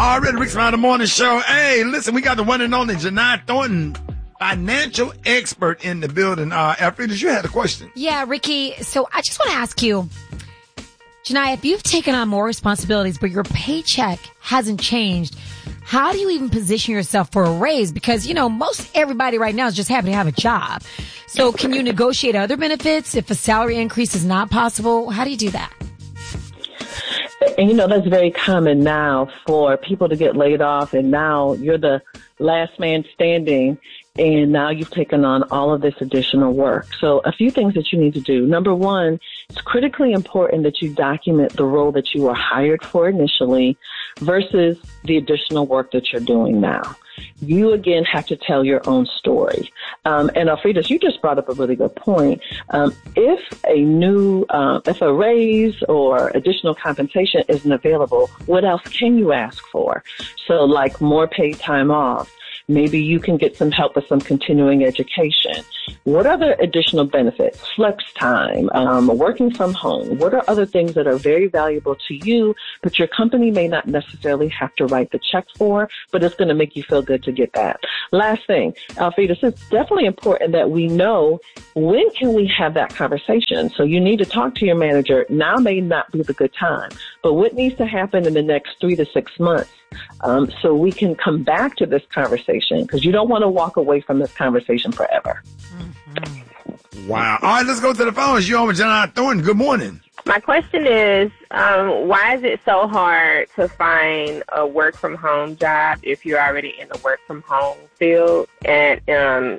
Already Rick's Around the Morning Show. Hey, listen, we got the one and only Janai Thornton, financial expert in the building. Alfreda, you had a question. Yeah, Ricky. So I just want to ask you, Janai, if you've taken on more responsibilities, but your paycheck hasn't changed, how do you even position yourself for a raise? Because, most everybody right now is just happy to have a job. So can you negotiate other benefits if a salary increase is not possible? How do you do that? And, that's very common now for people to get laid off, and now you're the last man standing, and now you've taken on all of this additional work. So a few things that you need to do. Number one, it's critically important that you document the role that you were hired for initially versus the additional work that you're doing now. You, again, have to tell your own story. And Alfreda, you just brought up a really good point. If a raise or additional compensation isn't available, what else can you ask for? So like more paid time off. Maybe you can get some help with some continuing education. What other additional benefits? Flex time, working from home. What are other things that are very valuable to you, but your company may not necessarily have to write the check for, but it's going to make you feel good to get that. Last thing, Alfreda, it's definitely important that we know when can we have that conversation. So you need to talk to your manager. Now may not be the good time, but what needs to happen in the next 3 to 6 months? So we can come back to this conversation, because you don't want to walk away from this conversation forever. Mm-hmm. Wow. All right, let's go to the phones. You're on with Janai Thornton. Good morning. My question is, why is it so hard to find a work-from-home job if you're already in the work-from-home field? And